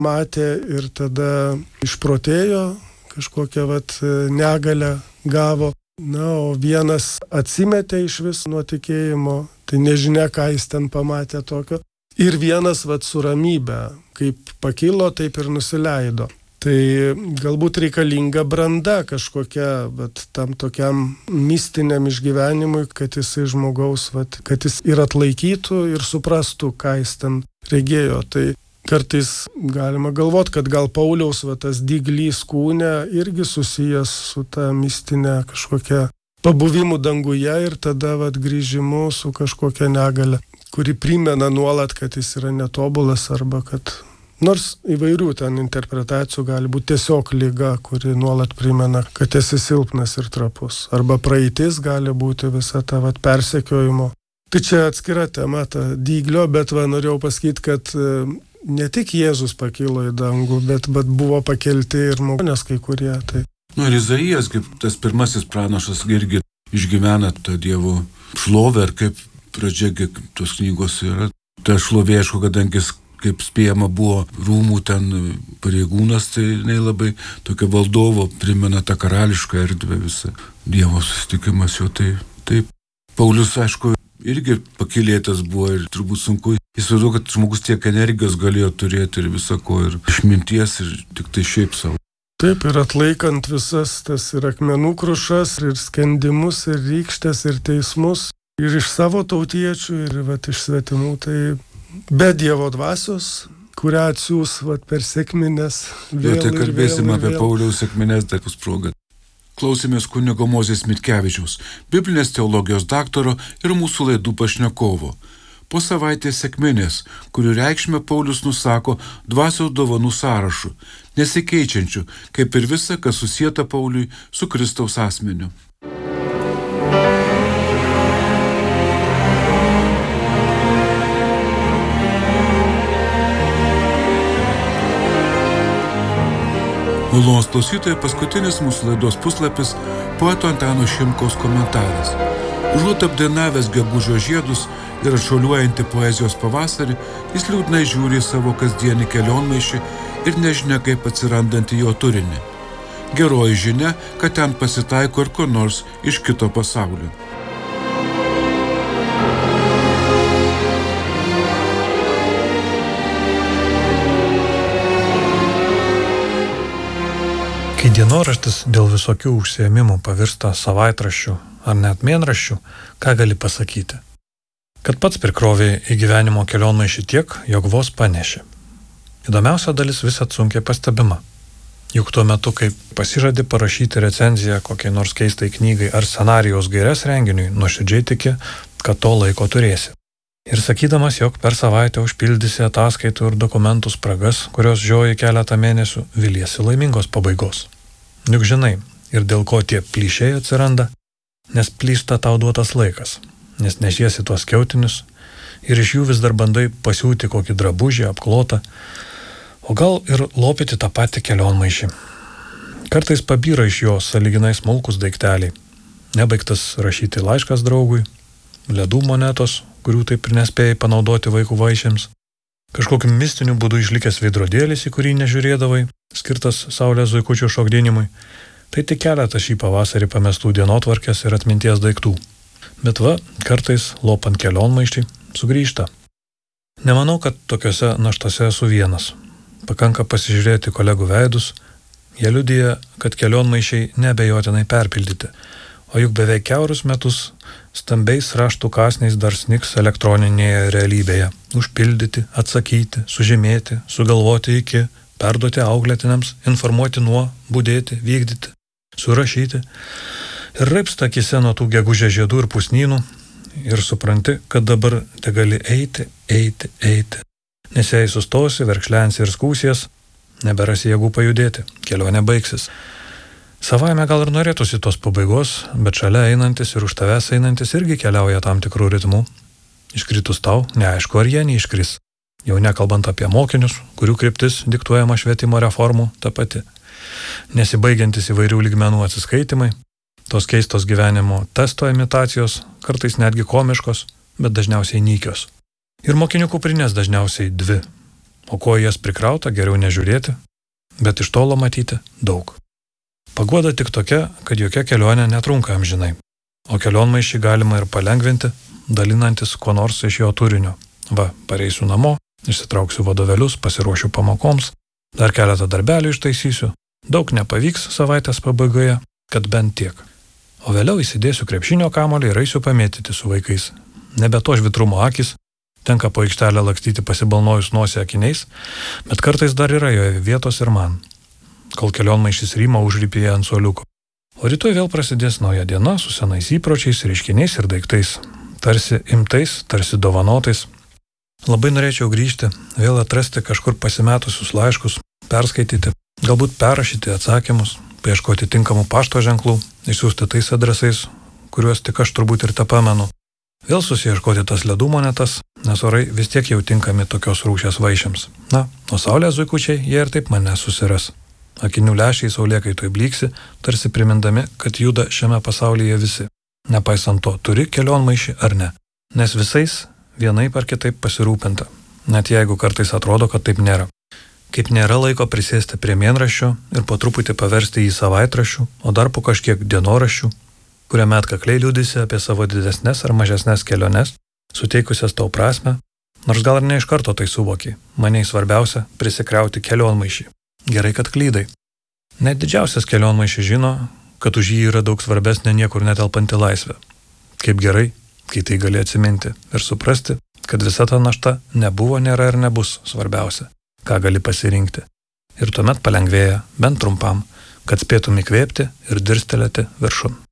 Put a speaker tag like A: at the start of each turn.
A: matė ir tada išprotėjo, kažkokią negalę gavo. Na, o vienas atsimetė iš vis nuo tikėjimo, tai nežinia, ką jis ten pamatė tokio. Ir vienas su ramybe, kaip pakilo, taip ir nusileido. Tai galbūt reikalinga branda kažkokia, bet tam tokiam mistiniam išgyvenimui, kad jisai žmogaus, kad jis ir atlaikytų ir suprastų, ką jis ten regėjo. Tai kartais galima galvoti, kad gal Pauliaus tas dyglys kūne irgi susijęs su ta mistinė kažkokia pabuvimu danguje ir tada grįžimu su kažkokia negale, kuri primena nuolat, kad jis yra netobulas arba kad nors įvairių ten interpretacijų gali būti tiesiog liga, kuri nuolat primena, kad esi silpnas ir trapus. Arba praeitis gali būti visa ta persekiojimo. Tai čia atskira tema, ta dyglio, bet norėjau pasakyti, kad ne tik Jėzus pakilo į dangų, bet buvo pakelti ir žmonės kai kurie. Tai.
B: Ir Izaijas, kaip tas pirmasis pranašas, irgi išgyvena tą Dievo šlovę, ir kaip pradžia tos knygos yra. Ta šlovė, aišku, kadangi kaip spėjama buvo rūmų ten pareigūnas, tai labai tokia valdovo primena tą karališką erdvę visą. Dievo susitikimas jo, tai Paulius, aišku, irgi pakylėtas buvo ir turbūt sunku. Jis vadovau, kad žmogus tiek energijos galėjo turėti ir visako, ir išminties, ir tik tai šiaip savo.
A: Taip, ir atlaikant visas tas ir akmenų krušas, ir skendimus, ir rykštes, ir teismus, ir iš savo tautiečių, ir iš svetimų, tai be Dievo dvasios, kurią atsiūs per sekmines.
B: Tai kalbėsime apie Pauliaus sekmines, tai bus proga. Klausėmės kunigo Mozės Mitkevičiaus, biblinės teologijos daktaro ir mūsų laidų pašnekovo. Po savaitės sekminės, kurių reikšmę Paulius nusako dvasios dovanų sąrašu, nesikeičiančių, kaip ir visa, kas susieta Pauliui su Kristaus asmeniu. Malonūs klausytojai, paskutinis mūsų laidos puslapis poeto Antano Šimkaus komentaras. Užuot apdainavęs gegužio žiedus ir atšuoliuojantį poezijos pavasarį, jis liūdnai žiūri į savo kasdienį kelionmaišį ir nežinia, kaip atsirandantį jo turinį. Geroji žinia, kad ten pasitaiko ir kur nors iš kito pasaulio.
C: Kai dienoraštis dėl visokių užsiėmimų pavirsta savaitraščių ar net mėnraščių, ką gali pasakyti? Kad pats prikrovė į gyvenimo kelionmaišį tiek, jog vos panešė. Įdomiausia dalis visat sunkiai pastebima. Juk tuo metu, kai pasižadi parašyti recenziją kokiai nors keistai knygai ar scenarijos gaires renginiui, nuoširdžiai tiki, kad to laiko turėsi. Ir sakydamas, jog per savaitę užpildysi ataskaitų ir dokumentų spragas, kurios žioji keletą mėnesių, viliesi laimingos pabaigos. Juk žinai, ir dėl ko tie plyšiai atsiranda, nes plyšta tau duotas laikas, nes nešiesi tuos skiautinius ir iš jų vis dar bandai pasiūti kokį drabužį, apklotą, o gal ir lopyti tą patį kelionmaišį. Kartais pabyra iš jo sąlyginai smulkus daikteliai, nebaigtas rašyti laiškas draugui, ledų monetos, kurių taip ir nespėjai panaudoti vaikų vaišėms, kažkokiu mistiniu būdu išlikęs veidrodėlis, į kurį nežiūrėdavai, skirtas saulės zuikučių šokdinimui, tai tik keletas šį pavasarį pamestų dienotvarkės ir atminties daiktų. Bet kartais, lopant kelionmaištį, sugrįžta. Nemanau, kad tokiuose naštose esu vienas. Pakanka pasižiūrėti kolegų veidus, jie liudija, kad kelionmaišiai neabejotinai perpildyti, o juk beveik kiaurus metus stambiais raštų kąsniais dar snigs elektroninėje realybėje. Užpildyti, atsakyti, sužymėti, sugalvoti iki, perduoti auklėtiniams, informuoti nuo, budėti, vykdyti, surašyti. Ir raipsta akise nuo tų gegužės žiedų ir pusnynų ir supranti, kad dabar te gali eiti. Nes jei sustosi, verkšlensi ir skūsies, neberasi jėgų pajudėti, kelionė baigsis. Savaime gal ir norėtųsi tos pabaigos, bet šalia einantis ir už tavęs einantis irgi keliauja tam tikrų ritmų. Iškritus tau, neaišku, ar jie neiškris. Jau nekalbant apie mokinius, kurių kryptis diktuojama švietimo reformų ta pati. Nesibaigiantis įvairių lygmenų atsiskaitimai, tos keistos gyvenimo testo imitacijos, kartais netgi komiškos, bet dažniausiai nykios. Ir mokinių kuprinės dažniausiai dvi. o ko jas prikrauta, geriau nežiūrėti, bet iš tolo matyti daug. Paguoda tik tokia, kad jokia kelionė netrunka amžinai, o kelionmaišį galima ir palengvinti, dalinantis kuo nors iš jo turinio. Va, pareisiu namo, išsitrauksiu vadovėlius, pasiruošiu pamokoms, dar keletą darbelių ištaisysiu, daug nepavyks savaitės pabaigoje, kad bent tiek. O vėliau įsidėsiu krepšinio kamuolį ir eisiu pamėtyti su vaikais. Nebe to žvitrumo akis, tenka po aikštelę lakstyti pasibalnojus nosį akiniais, bet kartais dar yra joje vietos ir man, kol kelionmaišis ryma užrypėje ant suoliuko. O rytoj vėl prasidės nauja diena su senais įpročiais, reiškiniais ir daiktais, tarsi imtais, tarsi dovanotais. Labai norėčiau grįžti, vėl atrasti kažkur pasimetusius laiškus, perskaityti, galbūt perrašyti atsakymus, paieškoti tinkamų pašto ženklų, išsiųsti tais adresais, kuriuos tik aš turbūt ir tepamenu. Vėl susiieškoti tas ledų monetas, nes orai vis tiek jau tinkami tokios rūšies vaišiams. Na, o saulės zuikučiai, jie ir taip mane susiras. Akinių lęšiai saulėkaitoj blyksi, tarsi primindami, kad juda šiame pasaulyje visi. Nepaisant to, turi kelionmaišį ar ne. Nes visais vienaip ar kitaip pasirūpinta. Net jeigu kartais atrodo, kad taip nėra. Kaip nėra laiko prisėsti prie mėnraščio ir po truputį paversti jį savaitraščių, o dar po kažkiek dienoraščių, kuriame atkakliai liūdisi apie savo didesnes ar mažesnes keliones, suteikusias tau prasmę, nors gal ir ne iš karto tai suvoki. Maniai svarbiausia prisikriauti kelionmaišį. Gerai, kad klydai. Net didžiausias kelionmaišys žino, kad už jį yra daug svarbesnė niekur netelpanti laisvė. Kaip gerai, kai tai gali atsiminti ir suprasti, kad visa ta našta nebuvo, nėra ir nebus svarbiausia, ką gali pasirinkti. Ir tuomet palengvėja, bent trumpam, kad spėtum įkvėpti ir dirstelėti viršun.